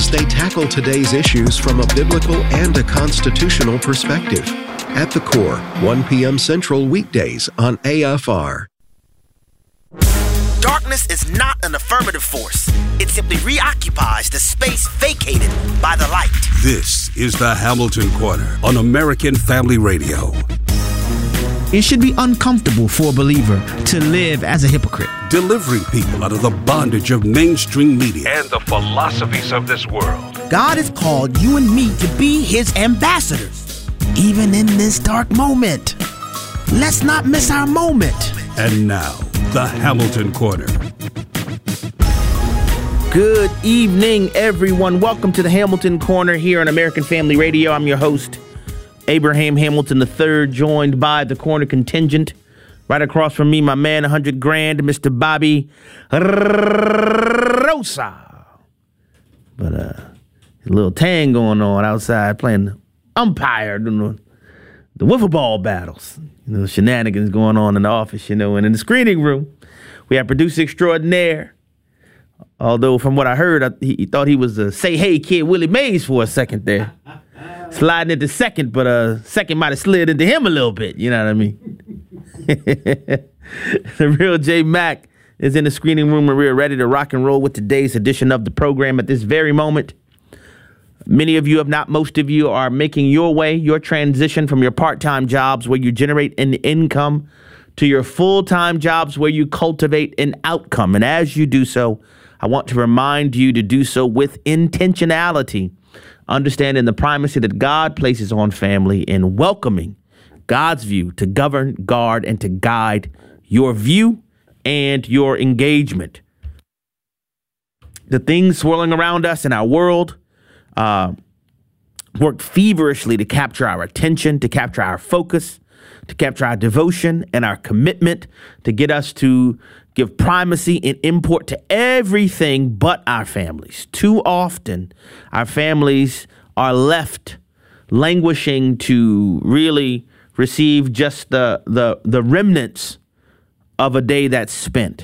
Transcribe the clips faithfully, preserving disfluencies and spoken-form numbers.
as they tackle today's issues from a biblical and a constitutional perspective. At the Core, one p.m. Central weekdays on A F R. Darkness is not an affirmative force. It simply reoccupies the space vacated by the light. This is the Hamilton Corner on American Family Radio. It should be uncomfortable for a believer to live as a hypocrite. Delivering people out of the bondage of mainstream media and the philosophies of this world. God has called you and me to be his ambassadors, even in this dark moment. Let's not miss our moment. And now, the Hamilton Corner. Good evening, everyone. Welcome to the Hamilton Corner here on American Family Radio. I'm your host, Abraham Hamilton the third, joined by the Corner contingent. Right across from me, my man, one hundred grand, Mister Bobby Rosa. But uh, a little tang going on outside, playing umpire, the, the wiffle ball battles. You know, shenanigans going on in the office, you know. And in the screening room, we have producer extraordinaire. Although, from what I heard, I, he, he thought he was a Say Hey Kid Willie Mays for a second there. Sliding into second, but uh, second might have slid into him a little bit. You know what I mean? The real J Mac is in the screening room, and we're ready to rock and roll with today's edition of the program. At this very moment, many of you, if not most of you, are making your way, your transition from your part-time jobs where you generate an income to your full-time jobs where you cultivate an outcome. And as you do so, I want to remind you to do so with intentionality, understanding the primacy that God places on family and welcoming God's view to govern, guard, and to guide your view and your engagement. The things swirling around us in our world uh, work feverishly to capture our attention, to capture our focus, to capture our devotion and our commitment, to get us to give primacy and import to everything but our families. Too often, our families are left languishing to really receive just the, the, the remnants of a day that's spent.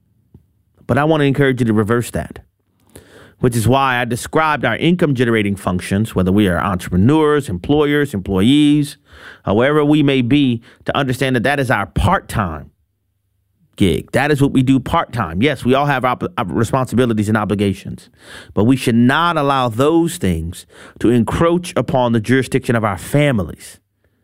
But I want to encourage you to reverse that, which is why I described our income generating functions, whether we are entrepreneurs, employers, employees, however we may be, to understand that that is our part-time gig. That is what we do part-time. Yes, we all have op- responsibilities and obligations, but we should not allow those things to encroach upon the jurisdiction of our families.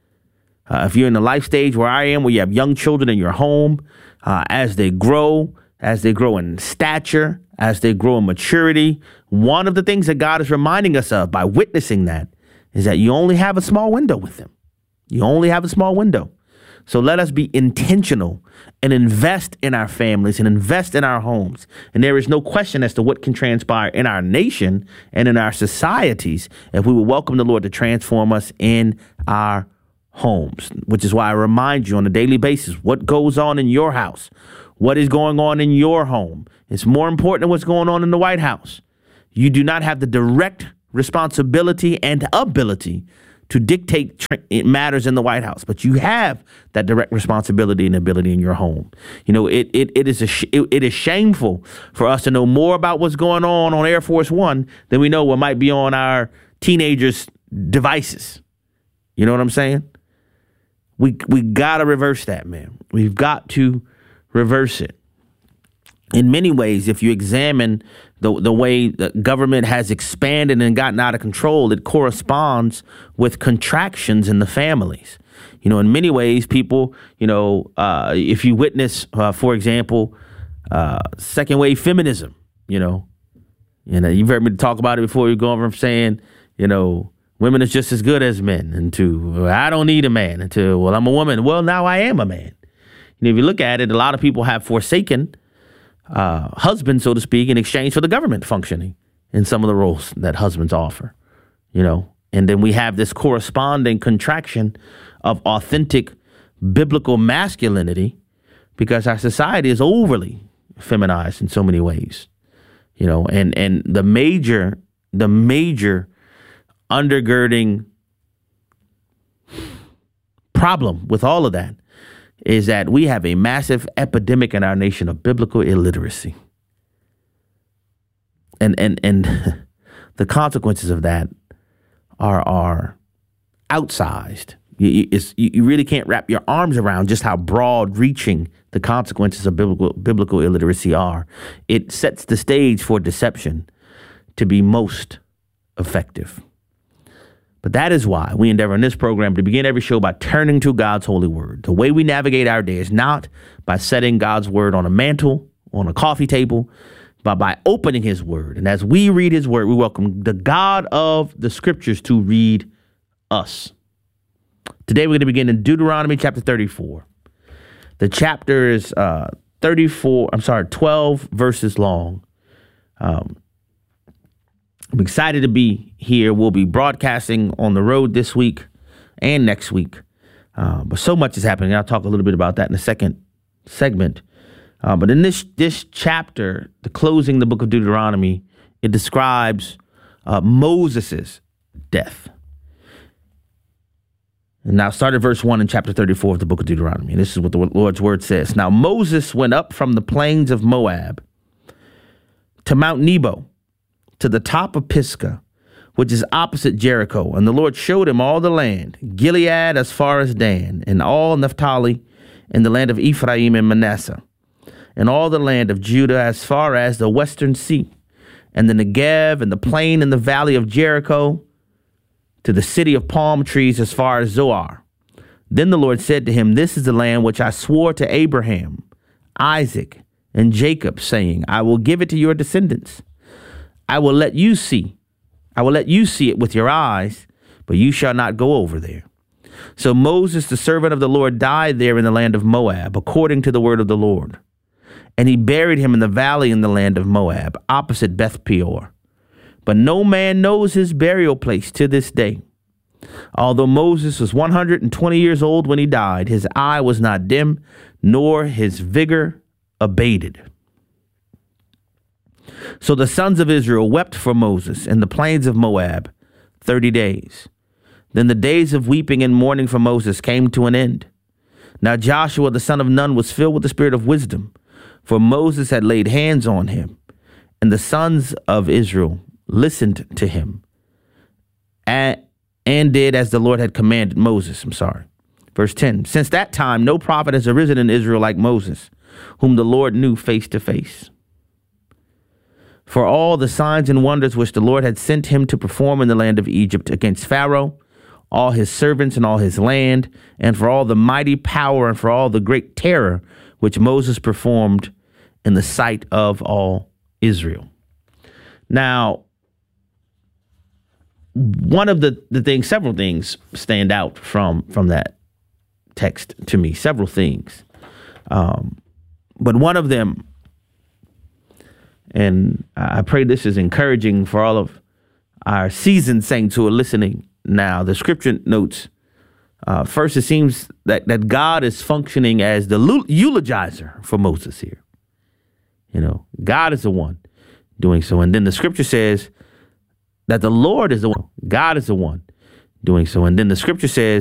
Uh, if you're in the life stage where I am, where you have young children in your home, uh, as they grow, as they grow in stature, as they grow in maturity, one of the things that God is reminding us of by witnessing that is that you only have a small window with them. You only have a small window. So let us be intentional and invest in our families and invest in our homes. And there is no question as to what can transpire in our nation and in our societies if we will welcome the Lord to transform us in our homes, which is why I remind you on a daily basis what goes on in your house, what is going on in your home. It's more important than what's going on in the White House. You do not have the direct responsibility and ability to dictate tra- matters in the White House, but you have that direct responsibility and ability in your home. You know, it it it is a sh- it, it is shameful for us to know more about what's going on on Air Force One than we know what might be on our teenagers' devices. You know what I'm saying? We we got to reverse that, man. We've got to reverse it. In many ways, if you examine the the way the government has expanded and gotten out of control, it corresponds with contractions in the families. You know, in many ways, people, you know, uh, if you witness, uh, for example, uh, second wave feminism, you know, you know, you've heard me talk about it before. You're going from saying, you know, women is just as good as men, and to, well, I don't need a man, and to, well, I'm a woman. Well, now I am a man. And if you look at it, a lot of people have forsaken uh, husbands, so to speak, in exchange for the government functioning in some of the roles that husbands offer, you know. And then we have this corresponding contraction of authentic biblical masculinity because our society is overly feminized in so many ways, you know, and, and the major, the major undergirding problem with all of that is that we have a massive epidemic in our nation of biblical illiteracy. And and and the consequences of that are are outsized. You, it's, you really can't wrap your arms around just how broad-reaching the consequences of biblical, biblical illiteracy are. It sets the stage for deception to be most effective. But that is why we endeavor in this program to begin every show by turning to God's holy word. The way we navigate our day is not by setting God's word on a mantle, on a coffee table, but by opening his word. And as we read his word, we welcome the God of the scriptures to read us. Today, we're going to begin in Deuteronomy chapter thirty-four. The chapter is uh, thirty-four, I'm sorry, twelve verses long. Um, I'm excited to be here. We'll be broadcasting on the road this week and next week. Uh, but so much is happening. I'll talk a little bit about that in the second segment. Uh, but in this this chapter, the closing the book of Deuteronomy, it describes uh, Moses' death. And now start at verse one in chapter thirty-four of the book of Deuteronomy. And this is what the Lord's word says. Now Moses went up from the plains of Moab to Mount Nebo, to the top of Pisgah, which is opposite Jericho. And the Lord showed him all the land, Gilead as far as Dan, and all Naphtali, and the land of Ephraim and Manasseh, and all the land of Judah as far as the western sea, and the Negev, and the plain and the valley of Jericho, to the city of palm trees as far as Zoar. Then the Lord said to him, this is the land which I swore to Abraham, Isaac, and Jacob, saying, I will give it to your descendants. I will let you see. I will let you see it with your eyes, but you shall not go over there. So Moses, the servant of the Lord, died there in the land of Moab, according to the word of the Lord. And he buried him in the valley in the land of Moab, opposite Beth Peor. But no man knows his burial place to this day. Although Moses was one hundred twenty years old when he died, his eye was not dim, nor his vigor abated. So the sons of Israel wept for Moses in the plains of Moab thirty days. Then the days of weeping and mourning for Moses came to an end. Now Joshua the son of Nun was filled with the spirit of wisdom, for Moses had laid hands on him, and the sons of Israel listened to him and, and did as the Lord had commanded Moses. I'm sorry. Verse ten, since that time, no prophet has arisen in Israel like Moses, whom the Lord knew face to face. For all the signs and wonders which the Lord had sent him to perform in the land of Egypt against Pharaoh, all his servants and all his land, and for all the mighty power and for all the great terror which Moses performed in the sight of all Israel. Now, one of the, the things, several things stand out from, from that text to me, several things. Um, but one of them, and I pray this is encouraging for all of our seasoned saints who are listening now, the scripture notes, uh, first, it seems that, that God is functioning as the eulogizer for Moses here. You know, God is the one doing so. And then the scripture says that the Lord is the one, God is the one doing so. And then the scripture says